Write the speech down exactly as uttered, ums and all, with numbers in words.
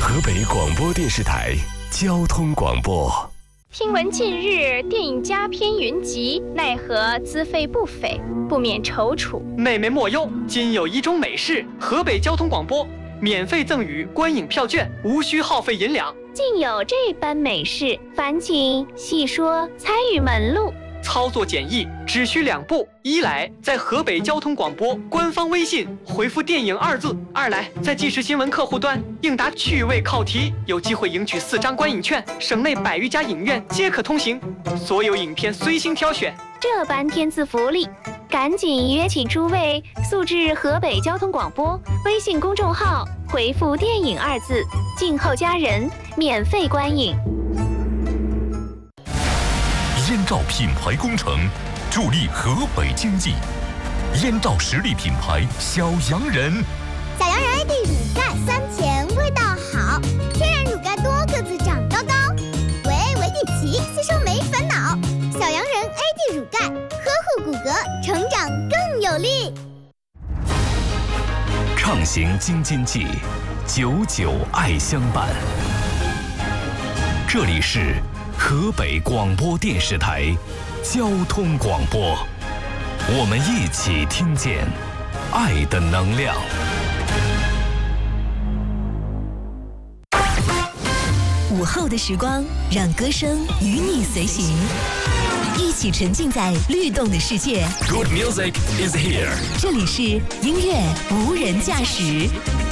河北广播电视台交通广播。 听闻近日电影佳片云集，奈何资费不菲，不免踌躇。 妹妹莫忧，今有一种美事，河北交通广播免费赠予观影票券，无需耗费银两。 竟有这般美事，烦请细说参与门路。 操作简易，只需两步：一来在河北交通广播官方微信回复电影二字；二来在即时新闻客户端应答趣味考题，有机会赢取四张观影券，省内百余家影院皆可通行，所有影片随心挑选。 这般天赐福利，赶紧约请诸位速至河北交通广播微信公众号回复电影二字，静候佳人，免费观影。 燕赵品牌工程助力河北经济，燕赵实力品牌小洋人。 小洋人 A D 乳钙酸甜味道好，天然乳钙多个子长高高，维 A 维 D 奇吸收没烦恼。小洋人 A D 乳钙呵护骨骼，成长更有力。 畅行京津冀，久久爱相伴。这里是河北广播电视台交通广播，我们一起听见爱的能量。 午后的时光，让歌声与你随行，一起沉浸在律动的世界。 Good music is here。 这里是音乐无人驾驶。